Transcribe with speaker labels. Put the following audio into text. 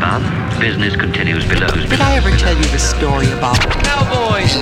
Speaker 1: above, business continues below.
Speaker 2: Did I ever tell you the story about
Speaker 3: Cowboys,